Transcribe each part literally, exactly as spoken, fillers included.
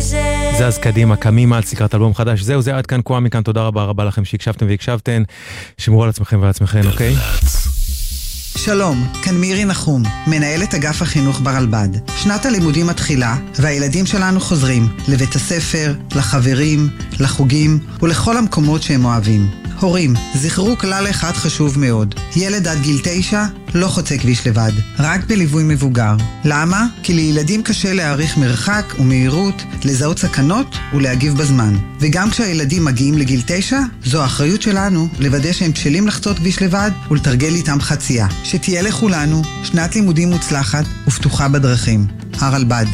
זה אז קדימה, קמימה על סקרת אלבום חדש. זהו, זה עד כאן קוואמי מכאן, תודה רבה רבה לכם שהקשבתם והקשבתן. שמרו על עצמכם ועל עצמכם, אוקיי? שלום, כאן מירי נחום, מנהלת אגף החינוך ברלב"ד. שנת הלימודים מתחילה, והילדים שלנו חוזרים לבית הספר, לחברים, לחוגים ולכל המקומות שהם אוהבים. הורים, זכרו כלל אחד חשוב מאוד. ילד עד גיל תשע לא חוצה כביש לבד, רק בליווי מבוגר. למה? כי לילדים קשה להעריך מרחק ומהירות, לזהות סכנות ולהגיב בזמן. וגם כשהילדים מגיעים לגיל תשע, זו האחריות שלנו לוודא שהם בשלים לחצות כביש לבד ולתרגל איתם חצייה. שתהיה לכולנו שנת לימודים מוצלחת ופתוחה בדרכים. הרלב"ד.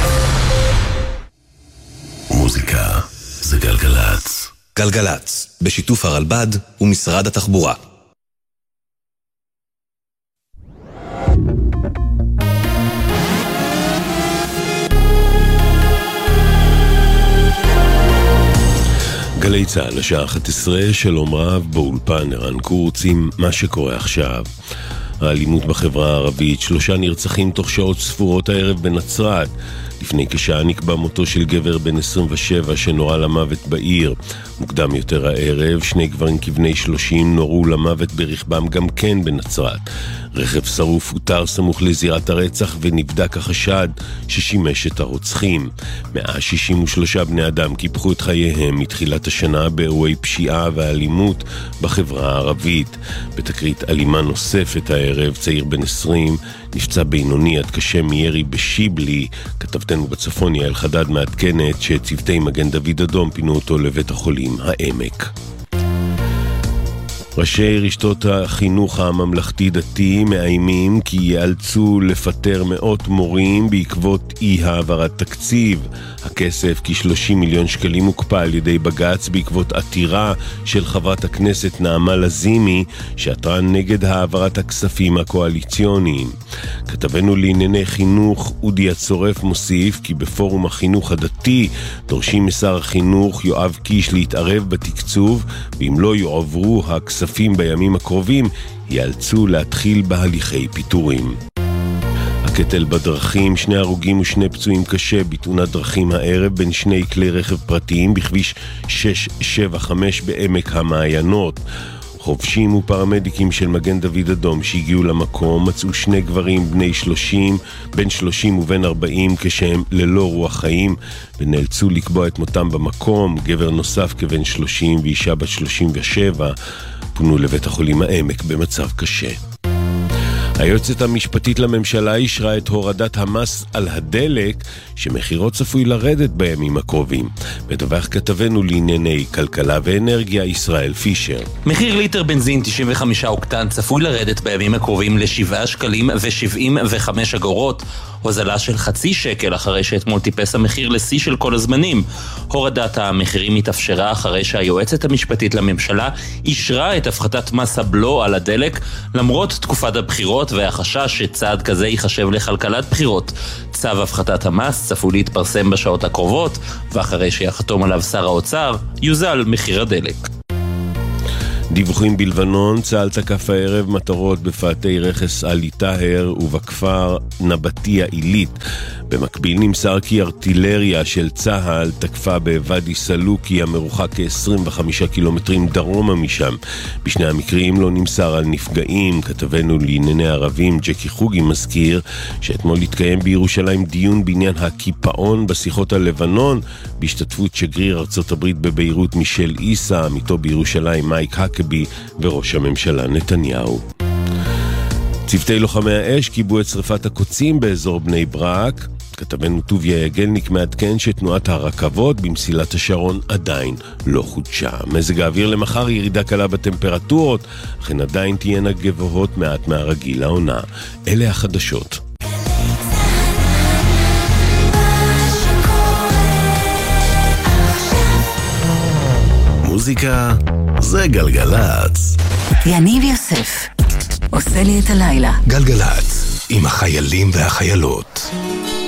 מוזיקה זה גלגלץ. גלגלץ, בשיתוף הרלב"ד ומשרד התחבורה. גלי צהל, השעה אחת עשרה, שלום רב, באולפן ערן קורץ עם מה שקורה עכשיו. האלימות בחברה הערבית, שלושה נרצחים תוך שעות ספורות הערב בנצרת. לפני כשעה נקבע מותו של גבר בן עשרים ושבע שנורה למוות בעיר. מוקדם יותר הערב, שני גברים כבני שלושים נורו למוות ברכבם גם כן בנצרת. רכב שרוף הותר סמוך לזירת הרצח ונבדק החשד ששימש את הרוצחים. מאה שישים ושלושה בני אדם קיפחו את חייהם מתחילת השנה באירועי פשיעה ואלימות בחברה הערבית. בתקרית אלימה נוספת הערב, צעיר בן עשרים נפצע בינוני עד קשה מירי בשיבלי. כתבתנו בצפון יעל חדד מעדכנת שצוותי מגן דוד אדום פינו אותו לבית החולים העמק. ראשי רשתות החינוך הממלכתי-דתי מאיימים כי ייאלצו לפטר מאות מורים בעקבות אי העברת תקציב. הכסף, כ-שלושים מיליון שקלים, הוקפא על ידי בג"ץ בעקבות עתירה של חברת הכנסת נעמה לזימי שעתרה נגד העברת הכספים הקואליציוניים. כתבנו לענייני חינוך אודי הצורף מוסיף כי בפורום החינוך הדתי דורשים משר החינוך יואב קיש להתערב בתקצוב, ואם לא יועברו הכספים בימים הקרובים ייאלצו להתחיל בהליכי פיטורים. הקטל בדרכים, שני הרוגים ושני פצועים קשה בתאונת דרכים הערב בין שני כלי רכב פרטיים בכביש שש שבע חמש בעמק המעיינות. חובשים ופרמדיקים של מגן דוד אדום שהגיעו למקום מצאו שני גברים בני שלושים, בין שלושים ובין ארבעים כשהם ללא רוח חיים ונאלצו לקבוע את מותם במקום. גבר נוסף כבן שלושים ואישה בת שלושים ושבע פונו לבית החולים העמק במצב קשה. היועצת המשפטית לממשלה אישרה את הורדת המס על הדלק שמחירו צפוי לרדת בימים הקרובים. מדווח כתבנו לענייני כלכלה ואנרגיה ישראל פישר. מחיר ליטר בנזין תשעים וחמישה אוקטן צפוי לרדת בימים הקרובים ל-שבעה שקלים ו-שבעים וחמש אגורות, הוזלה של חצי שקל אחרי שאתמול טיפס המחיר לשיא של כל הזמנים. הורדת המחירים התאפשרה אחרי שהיועצת המשפטית לממשלה אישרה את הפחתת מס הבלו על הדלק למרות תקופת הבחירות והחשש שצעד כזה ייחשב לכלכלת בחירות. צו הפחתת המס צפוי להתפרסם בשעות הקרובות, ואחרי שיחתום עליו שר האוצר יוזל מחיר הדלק. דיווחים בלבנון, צה"ל תקף הערב מטרות בפאתי רכס עלי טהר ובכפר נבטיה עילית. במקביל נמסר כי ארטילריה של צה"ל תקפה בוואדי סלוקי המרוחק כ-עשרים וחמישה קילומטרים דרומה משם. בשני המקרים לא נמסר על נפגעים. כתבנו לענייני ערבים ג'קי חוגי מזכיר שאתמול התקיים בירושלים דיון בעניין הקיפאון בשיחות על לבנון בהשתתפות שגריר ארצות הברית בביירות מישל איסה, עמיתו בירושלים מייק הקבי וראש הממשלה נתניהו. צוותי לוחמי האש קיבו את שריפת הקוצים באזור בני ברק. כתבנו טוביה יגלניק מעדכן שתנועת הרכבות במסילת השרון עדיין לא חודשה. מזג האוויר למחר ירידה קלה בטמפרטורות, אכן עדיין תהיינה גבוהות מעט מהרגיל לעונה. אלה החדשות. מוזיקה זה גלגלץ. יניב יוסף עושה לי את הלילה. גלגלץ עם החיילים והחיילות.